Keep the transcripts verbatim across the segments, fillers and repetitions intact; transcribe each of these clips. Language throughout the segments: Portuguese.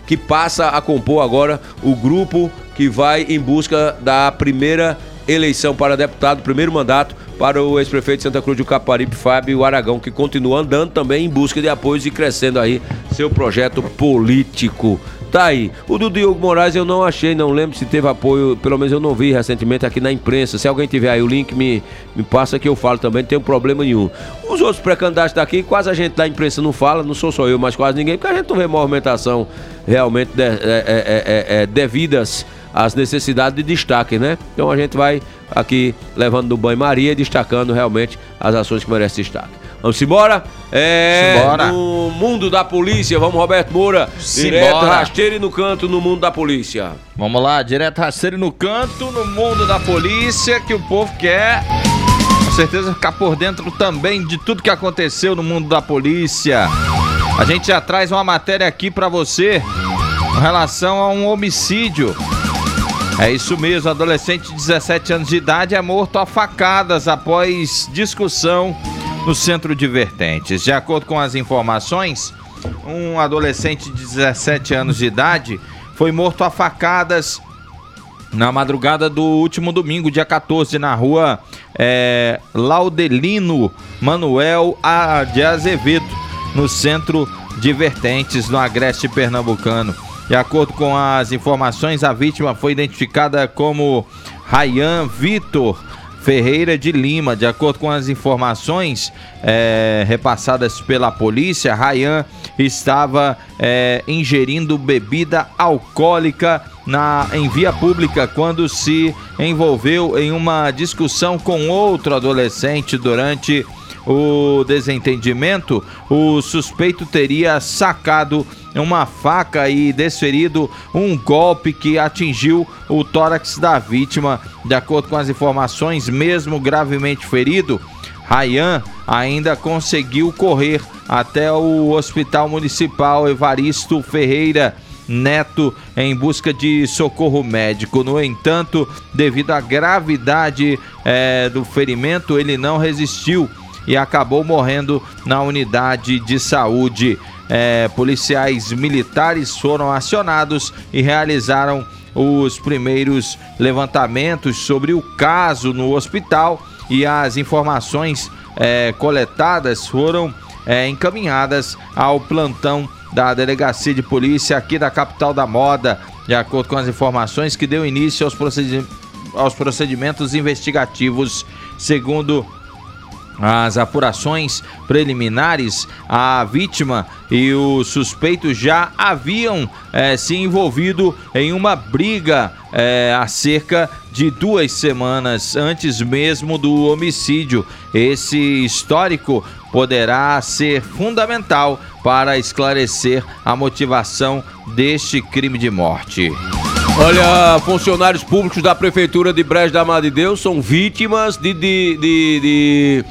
que passa a compor agora o grupo que vai em busca da primeira eleição para deputado, primeiro mandato para o ex-prefeito de Santa Cruz do Capibaribe, Fábio Aragão, que continua andando também em busca de apoios e crescendo aí seu projeto político. Tá aí. O do Diogo Moraes eu não achei, não lembro se teve apoio, pelo menos eu não vi recentemente aqui na imprensa. Se alguém tiver aí o link, me, me passa que eu falo também, não tem problema nenhum. Os outros pré-candidatos daqui, quase a gente da imprensa não fala, não sou só eu, mas quase ninguém, porque a gente não vê movimentação realmente de, é, é, é, é, devidas às necessidades de destaque, né? Então a gente vai aqui levando no banho-maria e destacando realmente as ações que merecem destaque. Vamos embora? É, Simbora. No mundo da polícia, vamos, Roberto Moura, Simbora. direto rasteiro e no canto no mundo da polícia. Vamos lá, direto rasteiro no canto, no mundo da polícia, que o povo quer, com certeza, ficar por dentro também de tudo que aconteceu no mundo da polícia. A gente já traz uma matéria aqui pra você com relação a um homicídio. É isso mesmo, adolescente de dezessete anos de idade é morto a facadas após discussão no Centro de Vertentes. De acordo com as informações, um adolescente de dezessete anos de idade foi morto a facadas na madrugada do último domingo, dia quatorze, na rua é, Laudelino Manuel de Azevedo, no Centro de Vertentes, no Agreste Pernambucano. De acordo com as informações, a vítima foi identificada como Rayan Vitor Ferreira de Lima. De acordo com as informações é, repassadas pela polícia, Rayan estava é, ingerindo bebida alcoólica na, em via pública quando se envolveu em uma discussão com outro adolescente. Durante o desentendimento, o suspeito teria sacado uma faca e desferido um golpe que atingiu o tórax da vítima. De acordo com as informações, mesmo gravemente ferido, Rayan ainda conseguiu correr até o Hospital Municipal Evaristo Ferreira Neto em busca de socorro médico. No entanto, devido à gravidade é, do ferimento, ele não resistiu e acabou morrendo na unidade de saúde. É, policiais militares foram acionados e realizaram os primeiros levantamentos sobre o caso no hospital, e as informações é, coletadas foram é, encaminhadas ao plantão da Delegacia de Polícia aqui da capital da moda. De acordo com as informações, que deu início aos procedimentos, aos procedimentos investigativos. Segundo as apurações preliminares, a vítima e o suspeito já haviam é, se envolvido em uma briga é, há cerca de duas semanas antes mesmo do homicídio. Esse histórico poderá ser fundamental para esclarecer a motivação deste crime de morte. Olha, funcionários públicos da Prefeitura de Brejo da Madre Deus são vítimas de... de, de, de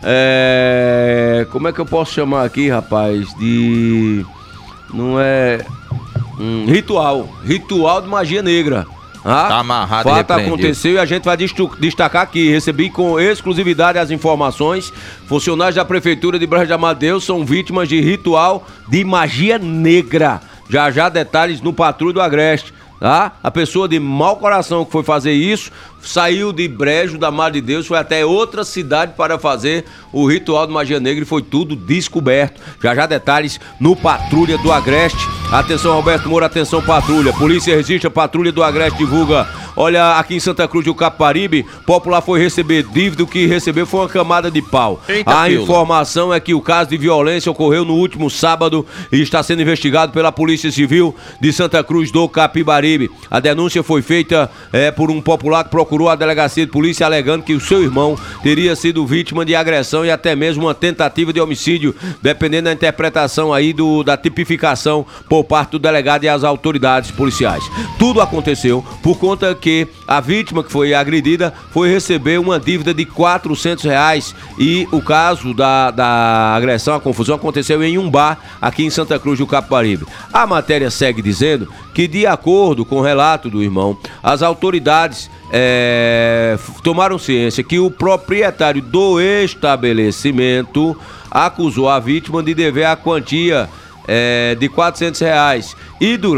é, como é que eu posso chamar aqui, rapaz? De... Não é... Um ritual. Ritual de magia negra. Ah, tá amarrado e repreendido. Fato aconteceu e a gente vai destacar aqui. Recebi com exclusividade as informações. Funcionários da Prefeitura de Brejo da Madre Deus são vítimas de ritual de magia negra. Já já detalhes no Patrulha do Agreste. Tá? A pessoa de mau coração que foi fazer isso saiu de Brejo da Madre Deus, foi até outra cidade para fazer o ritual de magia negra e foi tudo descoberto. Já já detalhes no Patrulha do Agreste. Atenção, Roberto Moura, atenção, Patrulha. Polícia resiste, a Patrulha do Agreste divulga. Olha, aqui em Santa Cruz do Capibaribe, popular foi receber dívida, o que recebeu foi uma camada de pau. Eita, a pílula. Informação é que o caso de violência ocorreu no último sábado e está sendo investigado pela Polícia Civil de Santa Cruz do Capibaribe. A denúncia foi feita é, por um popular que procurou a delegacia de polícia alegando que o seu irmão teria sido vítima de agressão e até mesmo uma tentativa de homicídio, dependendo da interpretação aí do, da tipificação por parte do delegado e as autoridades policiais. Tudo aconteceu por conta que a vítima que foi agredida foi receber uma dívida de quatrocentos reais e o caso da, da agressão, a confusão aconteceu em um bar aqui em Santa Cruz do Capibaribe. A matéria segue dizendo que, de acordo com o relato do irmão, as autoridades é, tomaram ciência que o proprietário do estabelecimento acusou a vítima de dever a quantia é, de quatrocentos reais e durante